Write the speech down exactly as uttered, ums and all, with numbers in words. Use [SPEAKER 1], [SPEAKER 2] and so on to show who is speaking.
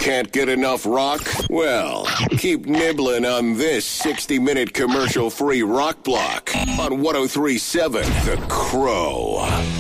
[SPEAKER 1] Can't get enough rock? Well, keep nibbling on this sixty-minute commercial-free rock block on one oh three point seven The Crow.